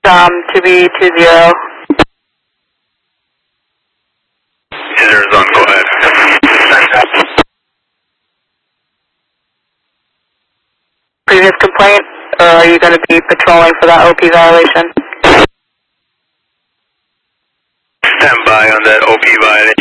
2B20. 20 zone, go ahead. Previous complaint, or are you going to be patrolling for that OP violation? Stand by on that OP violation.